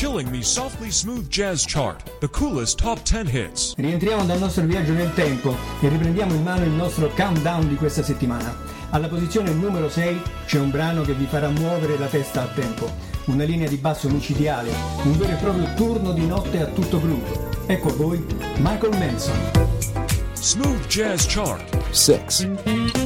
killing the softly smooth jazz chart, the coolest top 10 hits. Rientriamo dal nostro viaggio nel tempo e riprendiamo in mano il nostro countdown di questa settimana. Alla posizione numero 6 c'è un brano che vi farà muovere la testa a tempo, una linea di basso micidiale, un vero e proprio turno di notte a tutto crudo. Ecco a voi Michael Manson. Smooth Jazz Chart 6.